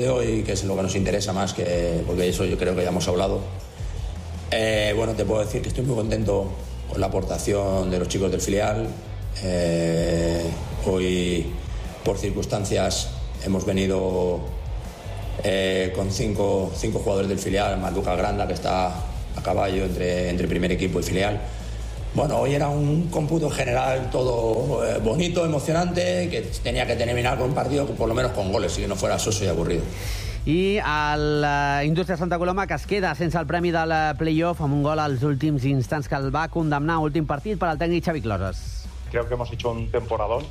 y que es lo que nos interesa más, porque eso yo creo que ya hemos hablado. Bueno, te puedo decir que estoy muy contento con la aportación de los chicos del filial. Hoy, por circunstancias, hemos venido con cinco jugadores del filial, más Lucas Granda, que está a caballo entre primer equipo y filial. Bueno, hoy era un cómputo general todo bonito, emocionante, que tenía que terminar con un partido por lo menos con goles, y que no fuera soso y aburrido. I el Indústria Santa Coloma, que es queda sense el premi del play-off amb un gol als últims instants que el va condemnar a últim partit per al tècnic Xavi Closes. Creo que hemos hecho un temporadón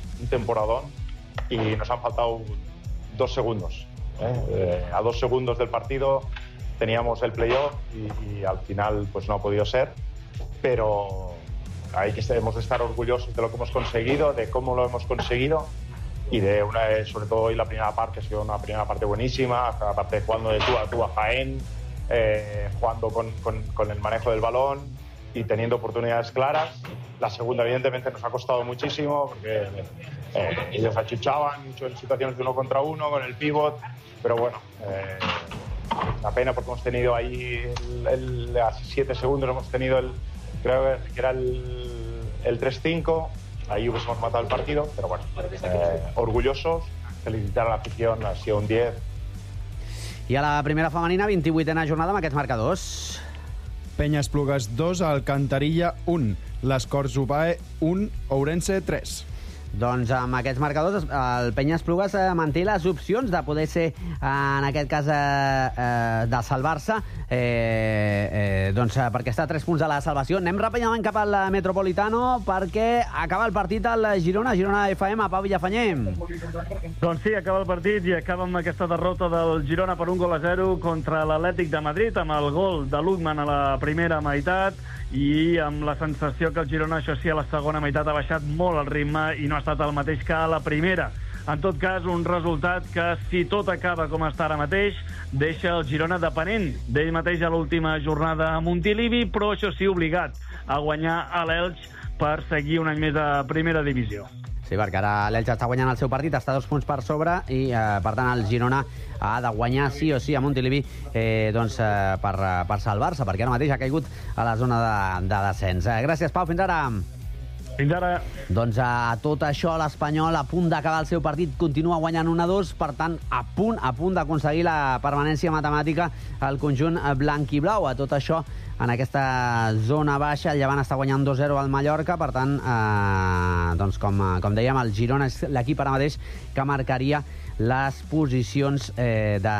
y nos han faltado 2 segundos. A 2 segundos del partido teníamos el play-off y al final pues no ha podido ser, pero hemos de estar orgullosos de lo que hemos conseguido, de cómo lo hemos conseguido y sobre todo hoy la primera parte ha sido una primera parte buenísima, aparte jugando de tú a Jaén, jugando con el manejo del balón y teniendo oportunidades claras. La segunda evidentemente nos ha costado muchísimo porque ellos achuchaban mucho en situaciones de 1 contra 1 con el pívot, pero bueno, una pena porque hemos tenido ahí a 7 segundos hemos tenido creo que era el 3-5, ahí hubiésemos matado el partido, pero bueno, orgullosos, felicitar a la afición, ha sido un 10. I a la primera femenina, 28a jornada amb aquests marcadors. Penya Esplugues 2, Alcantarilla 1, l'Escorts Ubae 1, Ourense 3. Doncs amb aquests marcadors el Penya Esplugues manté les opcions de poder ser, en aquest cas, de salvar-se, doncs perquè està a 3 punts de la salvació. Anem ràpidament cap al Metropolitano perquè acaba el partit al Girona FM. Pau Villafanyer. Doncs sí, acaba el partit i acaba amb aquesta derrota del Girona per 1-0 contra l'Atlètic de Madrid, amb el gol de Lukman a la primera meitat i amb la sensació que el Girona, això sí, a la segona meitat ha baixat molt el ritme i no ha estat el mateix que a la primera. En tot cas, un resultat que, si tot acaba com està ara mateix, deixa el Girona depenent d'ell mateix a l'última jornada a Montilivi, però això sí, obligat a guanyar a l'Elx per seguir un any més a primera divisió. Sí, perquè ara l'Elx està guanyant el seu partit, està 2 punts per sobre i, per tant, el Girona ha de guanyar sí o sí a Montilivi per salvar-se, perquè ara mateix ha caigut a la zona de descens. Gràcies, Pau. Fins ara. Fins ara. Doncs a tot això, l'Espanyol, a punt d'acabar el seu partit, continua guanyant 1-2, per tant, a punt d'aconseguir la permanència matemàtica al conjunt blanc i blau. A tot això, en aquesta zona baixa, el Llevant està guanyant 2-0 al Mallorca, per tant, doncs com dèiem, el Girona és l'equip ara mateix que marcaria les posicions de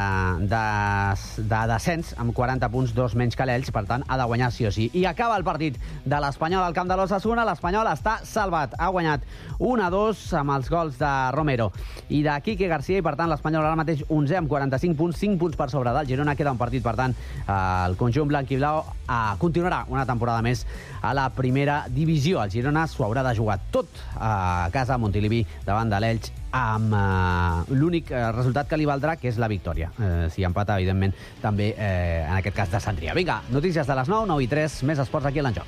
descens amb 40 punts, 2 menys que l'Elx, per tant ha de guanyar sí o sí. I acaba el partit de l'Espanyol al camp de l'Osasuna. L'Espanyol està salvat, ha guanyat 1-2 amb els gols de Romero i de Quique García, i per tant l'Espanyol ara mateix 11 amb 45 punts, 5 punts per sobre del Girona. Queda un partit, per tant, el conjunt blanc i blau continuarà una temporada més a la primera divisió. El Girona s'ho haurà de jugar tot a casa a Montilivi davant de l'Elx, amb l'únic resultat que li valdrà, que és la victòria. Si empata, evidentment, també en aquest cas de Santria. Vinga, notícies de les 9, 9:03, més esports aquí a l'Enjoc.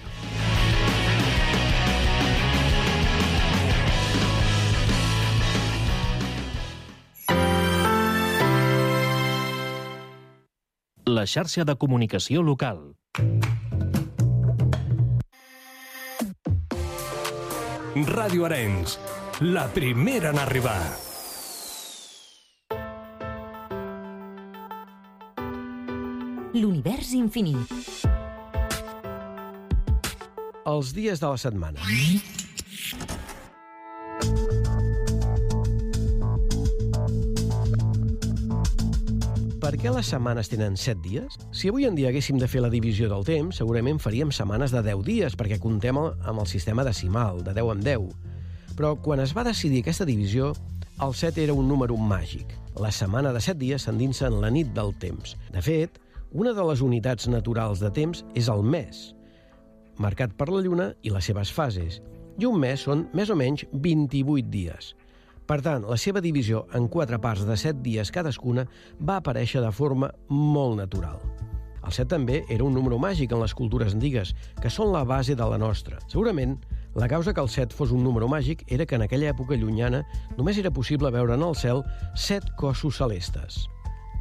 La xarxa de comunicació local. Ràdio Arenys, la primera en arribar. L'univers infinit. Els dies de la setmana. Per què les setmanes tenen 7 dies? Si avui en dia haguéssim de fer la divisió del temps, segurament faríem setmanes de 10 dies, perquè comptem amb el sistema decimal, de 10 en 10. Però quan es va decidir aquesta divisió, el 7 era un número màgic. La setmana de 7 dies s'endinsa en la nit del temps. De fet, una de les unitats naturals de temps és el mes, marcat per la lluna i les seves fases. I un mes són més o menys 28 dies. Per tant, la seva divisió en 4 parts de 7 dies cadascuna va aparèixer de forma molt natural. El 7 també era un número màgic en les cultures antigues, que són la base de la nostra. Segurament, la causa que el 7 fos un número màgic era que en aquella època llunyana només era possible veure en el cel 7 cossos celestes.